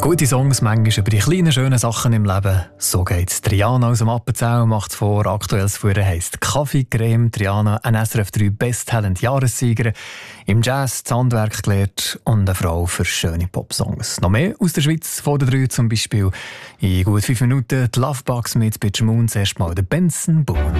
Gute Songs manchmal über die kleinen, schönen Sachen im Leben. So geht's. Triana aus dem Appenzell macht es vor. Aktuelles Fuhren heisst Kaffeecreme. Triana, ein SRF 3 Best Talent Jahressieger. Im Jazz das Handwerk gelehrt und eine Frau für schöne Popsongs. Noch mehr aus der Schweiz, von den drei zum Beispiel. In gut 5 Minuten die Lovebugs mit Bitch Moon. Zuerst mal der Benson Boone.